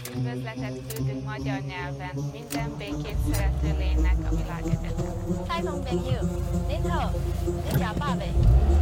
Üdvözletet küldünk magyar nyelven minden békét szerető lénynek a világegyetemen. Hai phòng tiền nhiều. Đến thở. Đến chào ba vậy.